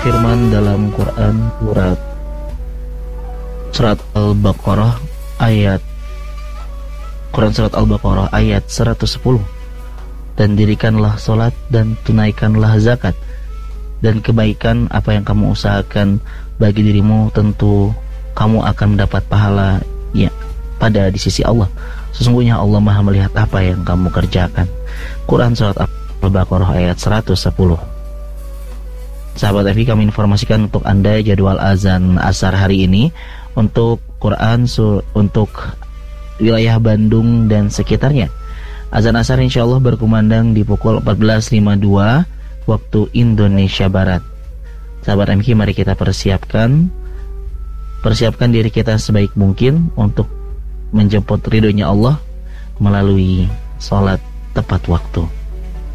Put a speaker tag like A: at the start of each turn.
A: berfirman dalam Quran surat Al-Baqarah ayat 110, dan dirikanlah solat dan tunaikanlah zakat, dan kebaikan apa yang kamu usahakan bagi dirimu tentu kamu akan mendapat pahala ya pada di sisi Allah. Sesungguhnya Allah Maha melihat apa yang kamu kerjakan. Quran surat Al-Baqarah ayat 110. Sahabat FI, kami informasikan untuk Anda jadwal azan asar hari ini untuk untuk wilayah Bandung dan sekitarnya. Azan asar insyaallah berkumandang di pukul 14.52 waktu Indonesia Barat. Sahabat MK, mari kita persiapkan diri kita sebaik mungkin untuk menjemput ridhonya Allah melalui sholat tepat waktu.